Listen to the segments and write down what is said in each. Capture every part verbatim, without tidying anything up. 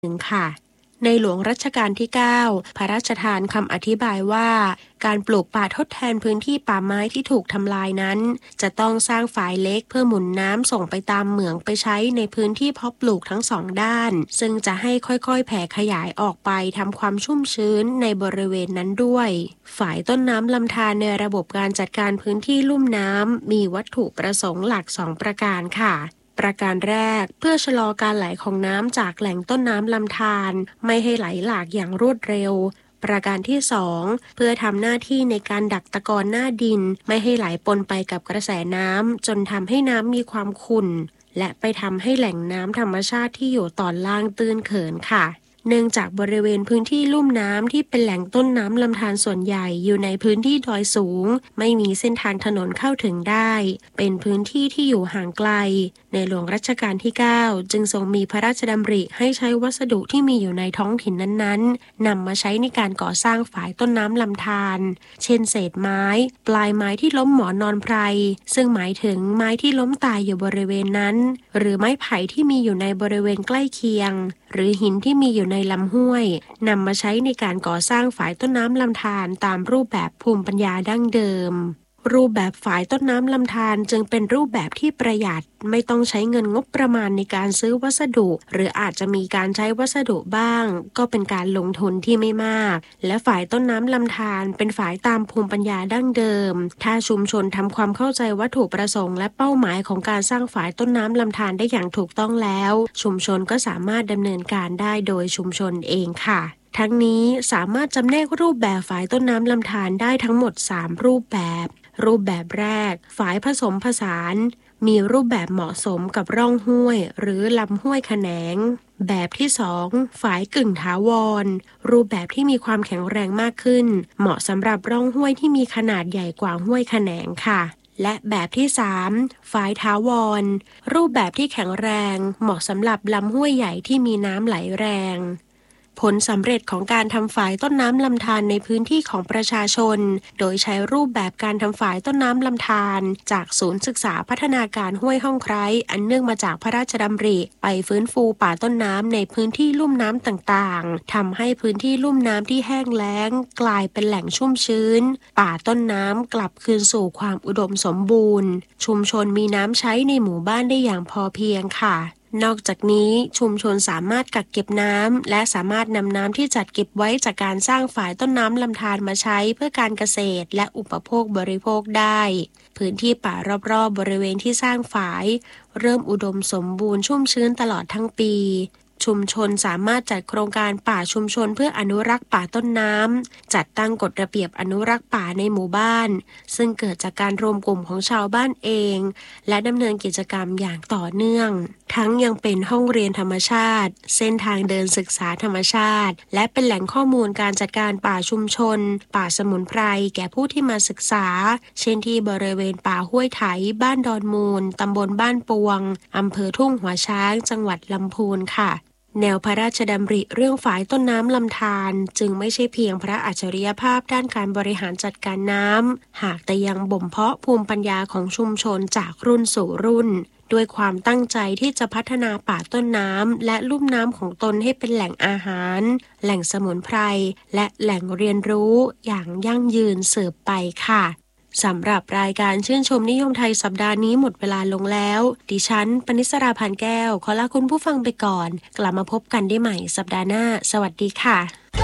หนึ่งค่ะในหลวงรัชกาลที่เก้าพระราชทานคำอธิบายว่าการปลูกป่าทดแทนพื้นที่ป่าไม้ที่ถูกทำลายนั้นจะต้องสร้างฝายเล็กเพื่อหมุนน้ำส่งไปตามเหมืองไปใช้ในพื้นที่เพาะปลูกทั้งสองด้านซึ่งจะให้ค่อยๆแผ่ขยายออกไปทำความชุ่มชื้นในบริเวณนั้นด้วยฝายต้นน้ำลำธารในระบบการจัดการพื้นที่ลุ่มน้ำมีวัตถุประสงค์หลักสองประการค่ะประการแรกเพื่อชะลอการไหลของน้ำจากแหล่งต้นน้ำลำธารไม่ให้ไหลหลากอย่างรวดเร็วประการที่สองเพื่อทำหน้าที่ในการดักตะกอนหน้าดินไม่ให้ไหลปนไปกับกระแสน้ำจนทำให้น้ำมีความขุ่นและไปทำให้แหล่งน้ำธรรมชาติที่อยู่ตอนล่างตื้นเขินค่ะเนื่องจากบริเวณพื้นที่ลุ่มน้ำที่เป็นแหล่งต้นน้ำลำธารส่วนใหญ่อยู่ในพื้นที่ดอยสูงไม่มีเส้นทางถนนเข้าถึงได้เป็นพื้นที่ที่อยู่ห่างไกลในหลวงรัชกาลที่เก้าจึงทรงมีพระราชดำริให้ใช้วัสดุที่มีอยู่ในท้องถิ่นนั้นๆนำมาใช้ในการก่อสร้างฝายต้นน้ำลำธารเช่นเศษไม้ปลายไม้ที่ล้มหมอนนอนไพรซึ่งหมายถึงไม้ที่ล้มตายอยู่บริเวณนั้นหรือไม้ไผ่ที่มีอยู่ในบริเวณใกล้เคียงหรือหินที่มีอยู่ในลำห้วยนำมาใช้ในการก่อสร้างฝายต้นน้ำลำธารตามรูปแบบภูมิปัญญาดั้งเดิมรูปแบบฝายต้นน้ำลำธารจึงเป็นรูปแบบที่ประหยัดไม่ต้องใช้เงินงบประมาณในการซื้อวัสดุหรืออาจจะมีการใช้วัสดุบ้างก็เป็นการลงทุนที่ไม่มากและฝายต้นน้ำลำธารเป็นฝายตามภูมิปัญญาดั้งเดิมถ้าชุมชนทำความเข้าใจวัตถุประสงค์และเป้าหมายของการสร้างฝายต้นน้ำลำธารได้อย่างถูกต้องแล้วชุมชนก็สามารถดำเนินการได้โดยชุมชนเองค่ะทั้งนี้สามารถจำแนกรูปแบบฝายต้นน้ำลำธารได้ทั้งหมดสามรูปแบบรูปแบบแรกฝายผสมผสานมีรูปแบบเหมาะสมกับร่องห้วยหรือลำห้วยแขนงแบบที่สองฝายกึ่งถาวรรูปแบบที่มีความแข็งแรงมากขึ้นเหมาะสำหรับร่องห้วยที่มีขนาดใหญ่กว่าห้วยแขนงค่ะและแบบที่สามฝายถาวรรูปแบบที่แข็งแรงเหมาะสำหรับลำห้วยใหญ่ที่มีน้ำไหลแรงผลสำเร็จของการทำฝายต้นน้ำลำธารในพื้นที่ของประชาชนโดยใช้รูปแบบการทำฝายต้นน้ำลำธารจากศูนย์ศึกษาพัฒนาการห้วยห้องไคร้อันเนื่องมาจากพระราชดำริไปฟื้นฟูป่าต้นน้ำในพื้นที่ลุ่มน้ำต่างๆทำให้พื้นที่ลุ่มน้ำที่แห้งแล้งกลายเป็นแหล่งชุ่มชื้นป่าต้นน้ำกลับคืนสู่ความอุดมสมบูรณ์ชุมชนมีน้ำใช้ในหมู่บ้านได้อย่างพอเพียงค่ะนอกจากนี้ชุมชนสามารถกักเก็บน้ำและสามารถนำน้ำที่จัดเก็บไว้จากการสร้างฝายต้นน้ำลำธารมาใช้เพื่อการเกษตรและอุปโภคบริโภคได้พื้นที่ป่ารอบๆบริเวณที่สร้างฝายเริ่มอุดมสมบูรณ์ชุ่มชื้นตลอดทั้งปีชุมชนสามารถจัดโครงการป่าชุมชนเพื่ออนุรักษ์ป่าต้นน้ำจัดตั้งกฎระเบียบอนุรักษ์ป่าในหมู่บ้านซึ่งเกิดจากการรวมกลุ่มของชาวบ้านเองและดำเนินกิจกรรมอย่างต่อเนื่องทั้งยังเป็นห้องเรียนธรรมชาติเส้นทางเดินศึกษาธรรมชาติและเป็นแหล่งข้อมูลการจัดการป่าชุมชนป่าสมุนไพรแก่ผู้ที่มาศึกษาเช่นที่บริเวณป่าห้วยไถบ้านดอนมูลตำบลบ้านปวงอำเภอทุ่งหัวช้างจังหวัดลำพูนค่ะแนวพระราชดำริเรื่องฝายต้นน้ำลำธารจึงไม่ใช่เพียงพระอัจฉริยภาพด้านการบริหารจัดการน้ำหากแต่ยังบ่มเพาะภูมิปัญญาของชุมชนจากรุ่นสู่รุ่นด้วยความตั้งใจที่จะพัฒนาป่าต้นน้ำและลุ่มน้ำของตนให้เป็นแหล่งอาหารแหล่งสมุนไพรและแหล่งเรียนรู้อย่างยั่งยืนสืบไปค่ะสำหรับรายการชื่นชมนิยมไทยสัปดาห์นี้หมดเวลาลงแล้วดิฉันปณิสราพานแก้วขอลาคุณผู้ฟังไปก่อนกลับมาพบกันได้ใหม่สัปดาห์หน้าสวัสดีค่ะ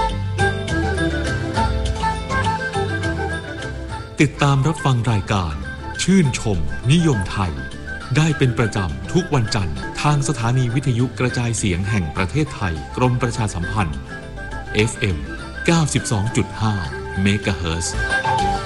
ติดตามรับฟังรายการชื่นชมนิยมไทยได้เป็นประจำทุกวันจันทร์ทางสถานีวิทยุกระจายเสียงแห่งประเทศไทยกรมประชาสัมพันธ์ เอฟ เอ็ม เก้าสิบสองจุดห้า เมกะเฮิรตซ์